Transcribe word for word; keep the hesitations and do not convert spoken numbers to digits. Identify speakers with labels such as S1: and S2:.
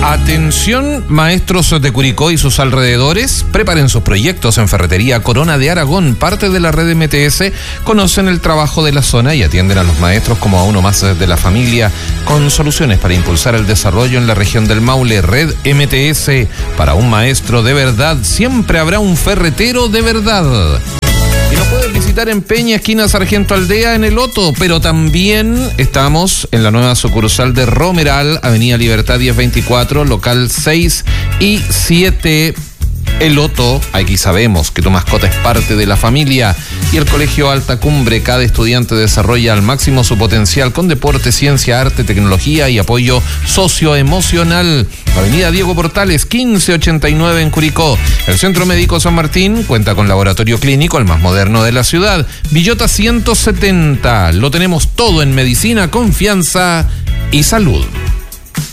S1: Atención, maestros de Curicó y sus alrededores, preparen sus proyectos en Ferretería Corona de Aragón, parte de la red M T S, conocen el trabajo de la zona y atienden a los maestros como a uno más de la familia, con soluciones para impulsar el desarrollo en la región del Maule. Red M T S, para un maestro de verdad, siempre habrá un ferretero de verdad. Y nos pueden visitar en Peña, esquina Sargento Aldea, en El Oto, pero también estamos en la nueva sucursal de Romeral, Avenida Libertad diez veinticuatro, local seis y siete. El Oto, aquí sabemos que tu mascota es parte de la familia. Y el Colegio Alta Cumbre, cada estudiante desarrolla al máximo su potencial con deporte, ciencia, arte, tecnología y apoyo socioemocional. Avenida Diego Portales, quince ochenta y nueve en Curicó. El Centro Médico San Martín cuenta con laboratorio clínico, el más moderno de la ciudad. Villota ciento setenta, lo tenemos todo en medicina, confianza y salud.